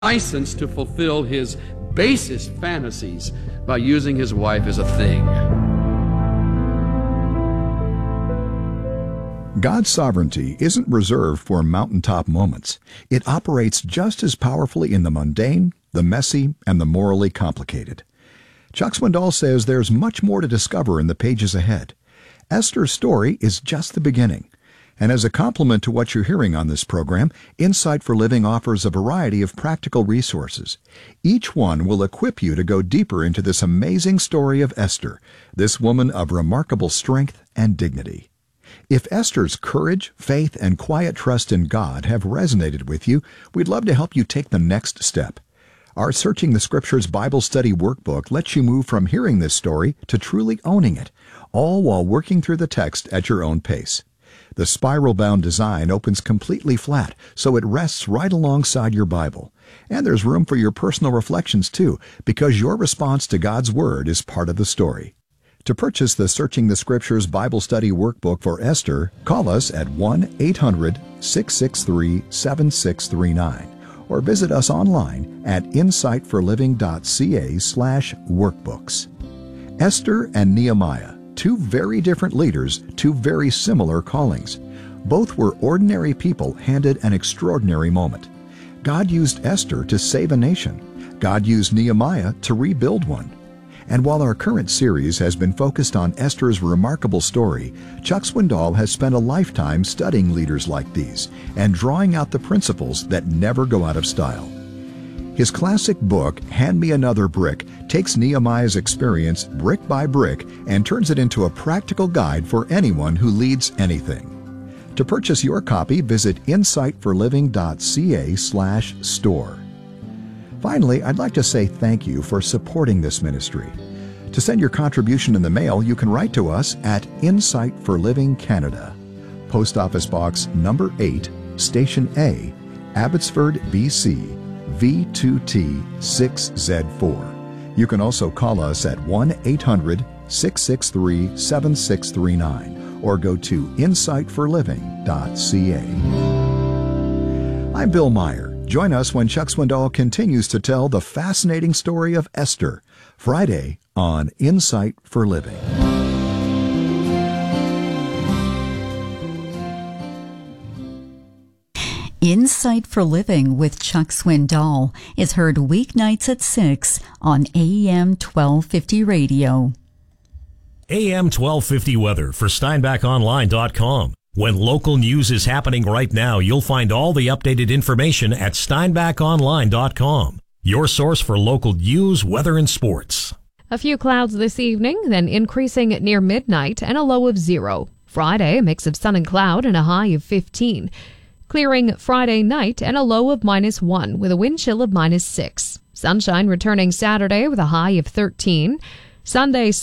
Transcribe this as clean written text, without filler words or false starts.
license to fulfill his basest fantasies by using his wife as a thing. God's sovereignty isn't reserved for mountaintop moments. It operates just as powerfully in the mundane, the messy, and the morally complicated. Chuck Swindoll says there's much more to discover in the pages ahead. Esther's story is just the beginning. And as a complement to what you're hearing on this program, Insight for Living offers a variety of practical resources. Each one will equip you to go deeper into this amazing story of Esther, this woman of remarkable strength and dignity. If Esther's courage, faith, and quiet trust in God have resonated with you, we'd love to help you take the next step. Our Searching the Scriptures Bible Study Workbook lets you move from hearing this story to truly owning it, all while working through the text at your own pace. The spiral-bound design opens completely flat, so it rests right alongside your Bible. And there's room for your personal reflections, too, because your response to God's Word is part of the story. To purchase the Searching the Scriptures Bible Study Workbook for Esther, call us at 1-800-663-7639 or visit us online at insightforliving.ca/workbooks. Esther and Nehemiah, two very different leaders, two very similar callings. Both were ordinary people handed an extraordinary moment. God used Esther to save a nation. God used Nehemiah to rebuild one. And while our current series has been focused on Esther's remarkable story, Chuck Swindoll has spent a lifetime studying leaders like these and drawing out the principles that never go out of style. His classic book, Hand Me Another Brick, takes Nehemiah's experience brick by brick and turns it into a practical guide for anyone who leads anything. To purchase your copy, visit insightforliving.ca/store. Finally, I'd like to say thank you for supporting this ministry. To send your contribution in the mail, you can write to us at Insight for Living Canada, Post Office Box number 8, Station A, Abbotsford, BC, V2T6Z4. You can also call us at 1-800-663-7639 or go to insightforliving.ca. I'm Bill Meyer. Join us when Chuck Swindoll continues to tell the fascinating story of Esther, Friday on Insight for Living. Insight for Living with Chuck Swindoll is heard weeknights at 6 on AM 1250 radio. AM 1250 weather for SteinbachOnline.com. When local news is happening right now, you'll find all the updated information at SteinbachOnline.com, your source for local news, weather, and sports. A few clouds this evening, then increasing near midnight and a low of 0. Friday, a mix of sun and cloud and a high of 15. Clearing Friday night and a low of -1 with a wind chill of -6. Sunshine returning Saturday with a high of 13. Sunday